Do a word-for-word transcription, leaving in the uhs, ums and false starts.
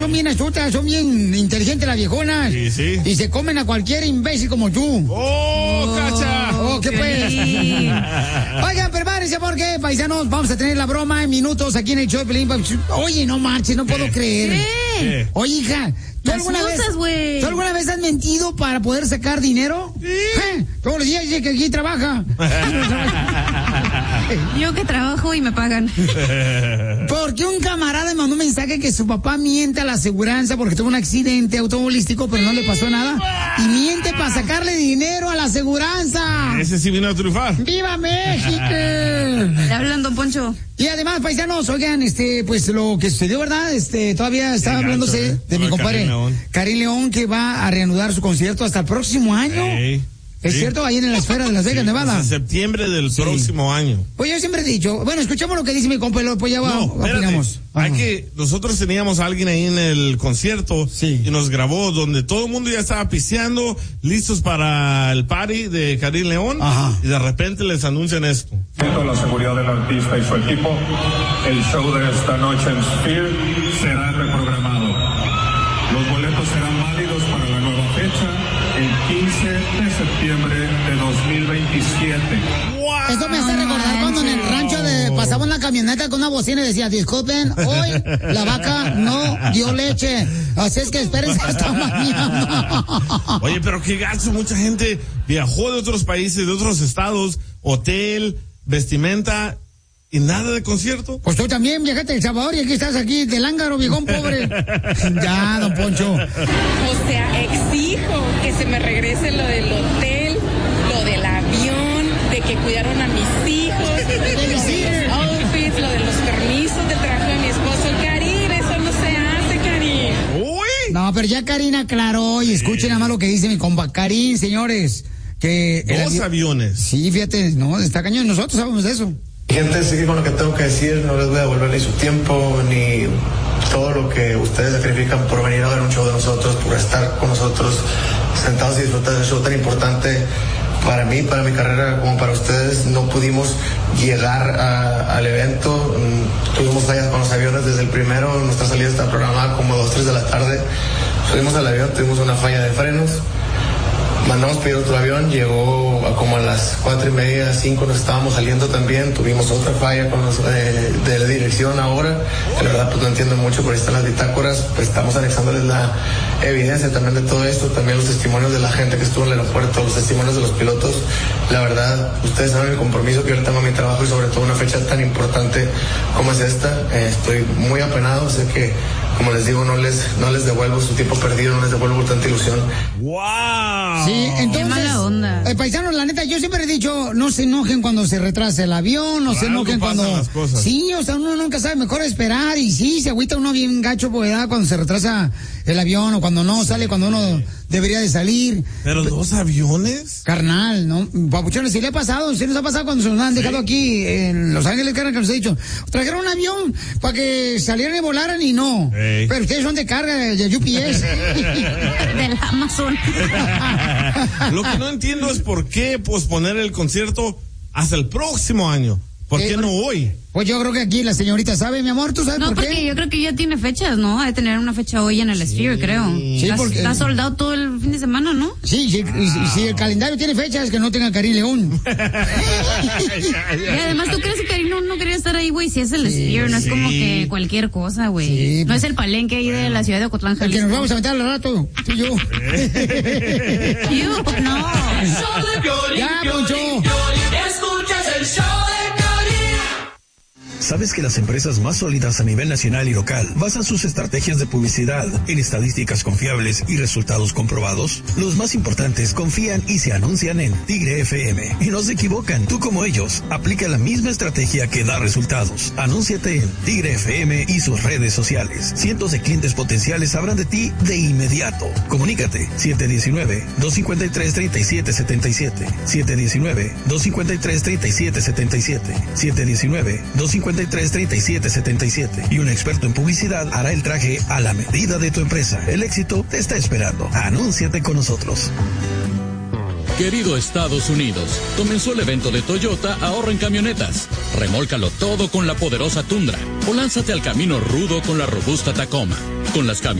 son bien astutas, son bien inteligentes las viejonas. Sí, sí. Y se comen a cualquier imbécil como tú. ¡Oh, oh cacha! ¡Oh, qué pues! Oigan, prepárense porque, paisanos, vamos a tener la broma en minutos aquí en el show de Pelín. Oye, no marches, no puedo creer. ¿Qué? Oye, hija, ¿tú alguna, usas, vez, ¿tú alguna vez has mentido para poder sacar dinero? Sí. ¿Eh? Todos los días dice que aquí trabaja. Yo que trabajo y me pagan. Porque un camarada me mandó un mensaje que su papá miente a la aseguranza porque tuvo un accidente automovilístico, pero no le pasó nada. Y miente para sacarle dinero a la aseguranza. Ese sí vino a triunfar. ¡Viva México! ¿Te hablan, don Poncho? Y además, paisanos, oigan, este, pues lo que sucedió, ¿verdad? Este, todavía está hablándose ¿eh? de mi no, compadre Karim León. Karim León, que va a reanudar su concierto hasta el próximo año. Hey. ¿Es sí. cierto? Ahí en la esfera de Las Vegas, sí, Nevada. En septiembre del sí. próximo año. Pues yo siempre he dicho, bueno, escuchamos lo que dice mi compa, pues ya va, no, opinamos. Hay que, nosotros teníamos a alguien ahí en el concierto sí. y nos grabó donde todo el mundo ya estaba pisteando, listos para el party de Karim León. Ajá. Y de repente les anuncian esto. Con la seguridad del artista y su equipo, el show de esta noche en Sphere será reprogramado. Los boletos serán válidos para la nueva fecha, el quince de septiembre de dos mil veintisiete. Wow. Esto me hace recordar cuando en el rancho de, pasaba una camioneta con una bocina y decía, disculpen, hoy la vaca no dio leche, así es que espérense hasta mañana. Oye, pero qué gasto, mucha gente viajó de otros países, de otros estados, hotel, vestimenta, y nada de concierto. Pues tú también viajaste a El Salvador y aquí estás aquí de lángaro, viejón pobre. Ya, don Poncho. O sea, exijo que se me regrese lo del hotel, lo del avión, de que cuidaron a mis hijos, lo de los outfits, lo de los permisos de trabajo de mi esposo. Karim, eso no se hace, Karim. Uy. No, pero ya Karim aclaró y escuchen nada más lo que dice mi compa. Karim, señores, que... Dos avi- aviones. Sí, fíjate, no, está cañón, nosotros sabemos de eso. Gente, seguir con lo que tengo que decir, no les voy a devolver ni su tiempo, ni todo lo que ustedes sacrifican por venir a ver un show de nosotros, por estar con nosotros sentados y disfrutar de un show tan importante para mí, para mi carrera, como para ustedes. No pudimos llegar a, al evento, tuvimos fallas con los aviones desde el primero, nuestra salida está programada como dos, tres de la tarde, subimos al avión, tuvimos una falla de frenos. Mandamos pedir otro avión, llegó a como a las cuatro y media, cinco, nos estábamos saliendo también, tuvimos otra falla con los, eh, de la dirección ahora, que la verdad pues no entiendo mucho, pero ahí están las bitácoras, pues estamos anexándoles la evidencia también de todo esto, también los testimonios de la gente que estuvo en el aeropuerto, los testimonios de los pilotos. La verdad, ustedes saben el compromiso que yo tengo a mi trabajo y sobre todo una fecha tan importante como es esta. Eh, estoy muy apenado, sé que, como les digo, no les, no les devuelvo su tiempo perdido, no les devuelvo tanta ilusión. ¡Wow! Sí, entonces, qué mala onda. Eh, paisanos, la neta, yo siempre he dicho, no se enojen cuando se retrasa el avión, no Por se algo enojen pasan cuando... las cosas. Sí, o sea, uno nunca sabe, mejor esperar, y sí, se agüita uno bien gacho, pues, ¿verdad? Cuando se retrasa el avión, o cuando no sale, cuando uno debería de salir. ¿Pero dos aviones? Carnal, ¿no? Papuchones, sí le ha pasado, sí nos ha pasado cuando se nos han dejado ¿Sí? aquí en Los Ángeles, carnal, que nos ha dicho, trajeron un avión para que salieran y volaran y no. Ey. Pero ustedes son de carga, de U P S. Del Amazon. Lo que no entiendo es por qué posponer el concierto hasta el próximo año. ¿Por qué Eh, no hoy? Pues yo creo que aquí la señorita sabe, mi amor, ¿tú sabes No, por porque qué? yo creo que ya tiene fechas, ¿no? Ha de tener una fecha hoy en el Sphere, creo. Sí, está, porque- está soldado todo el fin de semana, ¿no? Sí, sí, y- y si el calendario tiene fechas, que no tenga Karim León. Y además, ¿tú crees que Karim no, no quería estar ahí, güey? Si es el Sphere, no es como sí. que cualquier cosa, güey. Sí, no pues- es el palenque ahí de la ciudad de Ocotlán, El que Jalisco. nos vamos a meter al rato, tú y yo. You, no. Ya, Poncho. Escuchas el show de Piolín. ¿Sabes que las empresas más sólidas a nivel nacional y local basan sus estrategias de publicidad en estadísticas confiables y resultados comprobados? Los más importantes confían y se anuncian en Tigre F M. Y no se equivocan, tú como ellos, aplica la misma estrategia que da resultados. Anúnciate en Tigre F M y sus redes sociales. Cientos de clientes potenciales sabrán de ti de inmediato. Comunícate siete uno nueve, dos cinco tres, tres siete siete siete, siete uno nueve, dos cinco tres, tres siete siete siete, siete uno nueve, dos cinco tres, tres siete siete siete y un experto en publicidad hará el traje a la medida de tu empresa. El éxito te está esperando. Anúnciate con nosotros. Querido Estados Unidos, comenzó el evento de Toyota Ahorro en Camionetas. Remólcalo todo con la poderosa Tundra o lánzate al camino rudo con la robusta Tacoma. Con las camionetas